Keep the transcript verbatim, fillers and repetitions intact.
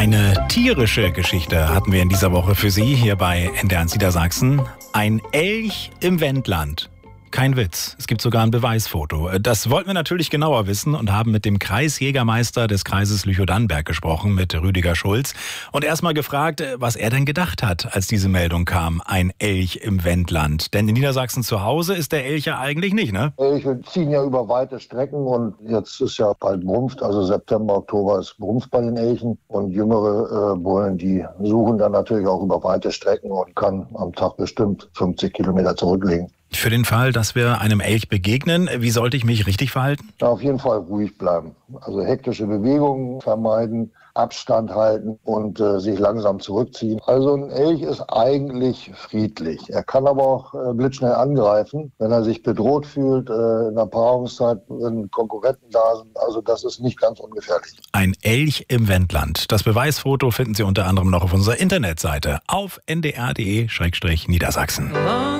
Eine tierische Geschichte hatten wir in dieser Woche für Sie hier bei N D R eins Niedersachsen. Ein Elch im Wendland. Kein Witz, es gibt sogar ein Beweisfoto. Das wollten wir natürlich genauer wissen und haben mit dem Kreisjägermeister des Kreises Lüchow-Dannenberg gesprochen, mit Rüdiger Schulz. Und erstmal gefragt, was er denn gedacht hat, als diese Meldung kam, ein Elch im Wendland. Denn in Niedersachsen zu Hause ist der Elch ja eigentlich nicht, ne? Elche ziehen ja über weite Strecken und jetzt ist ja bald Brunft, also September, Oktober ist Brunft bei den Elchen. Und jüngere äh, Bullen, die suchen dann natürlich auch über weite Strecken und kann am Tag bestimmt fünfzig Kilometer zurücklegen. Für den Fall, dass wir einem Elch begegnen, wie sollte ich mich richtig verhalten? Auf jeden Fall ruhig bleiben. Also hektische Bewegungen vermeiden, Abstand halten und äh, sich langsam zurückziehen. Also ein Elch ist eigentlich friedlich. Er kann aber auch äh, blitzschnell angreifen, wenn er sich bedroht fühlt, äh, in der Paarungszeit, wenn Konkurrenten da sind. Also das ist nicht ganz ungefährlich. Ein Elch im Wendland. Das Beweisfoto finden Sie unter anderem noch auf unserer Internetseite auf n d r punkt d e Niedersachsen.